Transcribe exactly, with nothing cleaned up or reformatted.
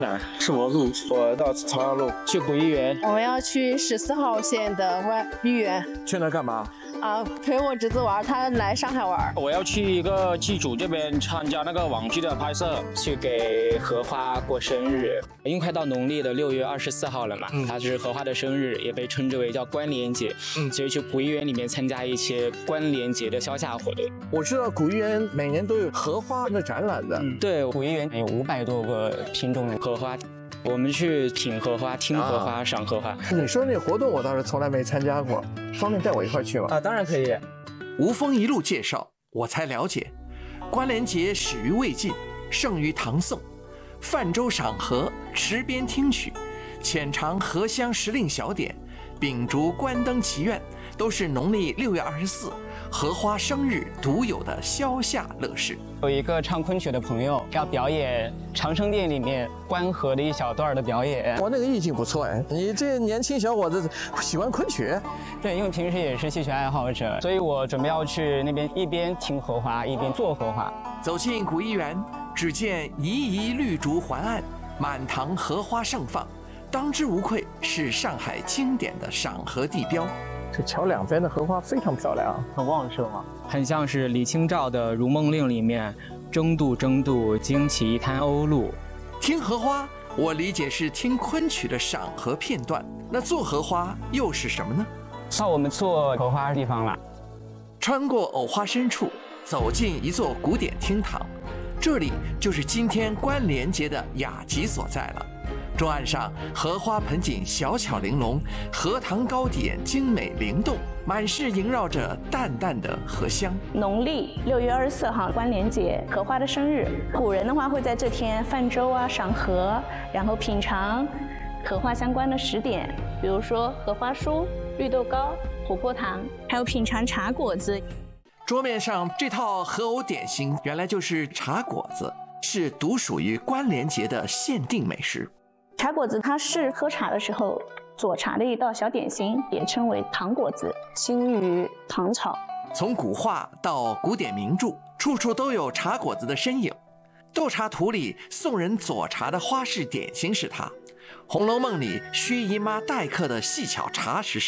是我路，我到朝阳路去古医园。 我们要去十四号线的外医院。 去那干嘛？ 啊，陪我侄子玩，他来上海玩。 我要去一个剧组这边参加那个网剧的拍摄，去给荷花过生日。因为快到农历的六月二十四号了嘛，嗯、它是荷花的生日，也被称之为叫关联节。嗯，所以去古医园里面参加一些关联节的消夏活动。 我知道古医园每年都有荷花的展览的。 嗯、对，古医园有五百多个品种的荷花。我们去品荷花、听荷花、啊、赏荷花。 你说那活动我倒是从来没参加过，方便带我一块去吗？ 啊，当然可以。 吴峰一路介绍，我才了解，关联节始于魏晋，盛于唐宋。泛舟赏荷，池边听曲，浅尝荷香时令小点，秉烛观灯祈愿，都是农历六月二十四荷花生日独有的消夏乐事。 有一个唱昆曲的朋友要表演长生殿里面观荷的一小段的表演。 我那个意境不错哎，你这年轻小伙子喜欢昆曲？ 对，因为平时也是戏曲爱好者，所以我准备要去那边一边听荷花一边做荷花。 走进古医园，只见猗猗绿竹环岸，满堂荷花盛放，当之无愧是上海经典的赏荷地标。 这桥两边的荷花非常漂亮， 很旺盛啊，很像是李清照的《如梦令》里面“争渡争渡，惊起一滩鸥鹭”。 听荷花，我理解是听昆曲的赏荷片段，那做荷花又是什么呢？ 到我们做荷花的地方了， 穿过藕花深处，走进一座古典厅堂，这里就是今天关联节的雅集所在了。桌案上荷花盆景小巧玲珑，荷塘糕点精美灵动，满室萦绕着淡淡的荷香。 农历六月二十四号关联节，荷花的生日，古人的话会在这天泛舟啊、赏荷，然后品尝荷花相关的食点，比如说荷花酥、绿豆糕、琥珀糖，还有品尝茶果子。 桌面上这套荷藕点心原来就是茶果子，是独属于关联节的限定美食。 茶果子它是喝茶的时候佐茶的一道小点心，也称为糖果子，兴于唐朝。 从古画到古典名著，处处都有茶果子的身影。斗茶图里送人佐茶的花式点心是它，《红楼梦》里薛姨妈待客的细巧茶食是